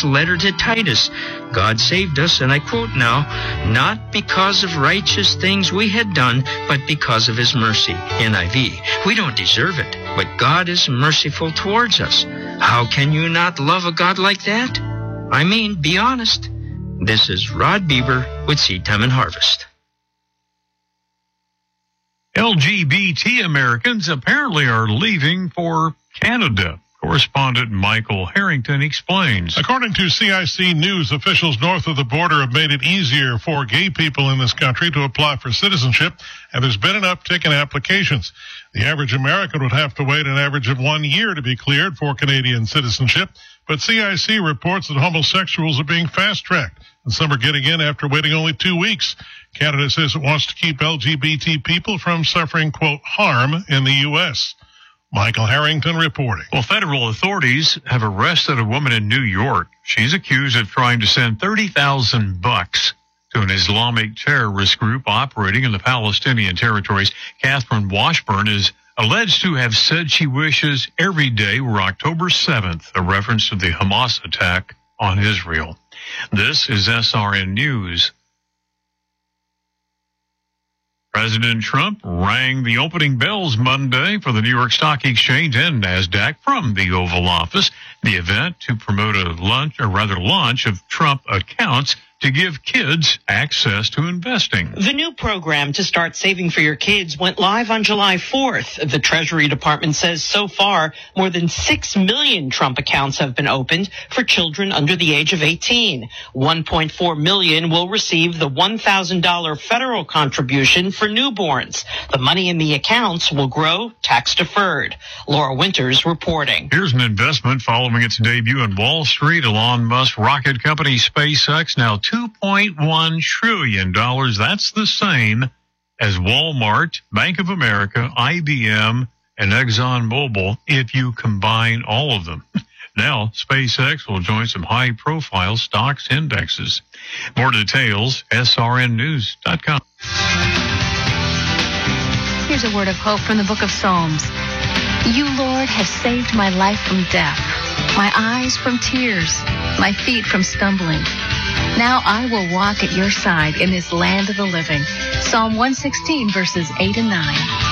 Paul's letter to Titus. God saved us, and I quote now, not because of righteous things we had done, but because of his mercy. NIV. We don't deserve it, but God is merciful towards us. How can you not love a God like that? I mean, be honest. This is Rod Bieber with Seed Time and Harvest. LGBT Americans apparently are leaving for Canada. Correspondent Michael Harrington explains. According to CIC News, officials north of the border have made it easier for gay people in this country to apply for citizenship, and there's been an uptick in applications. The average American would have to wait an average of 1 year to be cleared for Canadian citizenship, but CIC reports that homosexuals are being fast-tracked, and some are getting in after waiting only 2 weeks. Canada says it wants to keep LGBT people from suffering, quote, harm in the U.S. Michael Harrington reporting. Well, federal authorities have arrested a woman in New York. She's accused of trying to send $30,000 to an Islamic terrorist group operating in the Palestinian territories. Catherine Washburn is alleged to have said she wishes every day were October 7th, a reference to the Hamas attack on Israel. This is SRN News. President Trump rang the opening bells Monday for the New York Stock Exchange and NASDAQ from the Oval Office. The event to promote a launch of Trump accounts to give kids access to investing. The new program to start saving for your kids went live on July 4th. The Treasury Department says so far, more than 6 million Trump accounts have been opened for children under the age of 18. 1.4 million will receive the $1,000 federal contribution for newborns. The money in the accounts will grow tax deferred. Laura Winters reporting. Here's an investment following its debut on Wall Street. Elon Musk rocket company SpaceX now $2.1 trillion. That's the same as Walmart, Bank of America, IBM, and ExxonMobil if you combine all of them. Now, SpaceX will join some high-profile stocks indexes. More details, srnnews.com. Here's a word of hope from the book of Psalms. You, Lord, have saved my life from death, my eyes from tears, my feet from stumbling. Now I will walk at your side in this land of the living. Psalm 116, verses 8 and 9.